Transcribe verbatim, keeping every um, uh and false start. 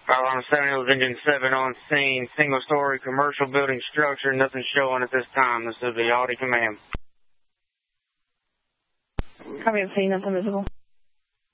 Carolina seven Hills Engine seven on scene. Single-story commercial building structure. Nothing showing at this time. This is the Audi Command. Copy of scene, nothing visible.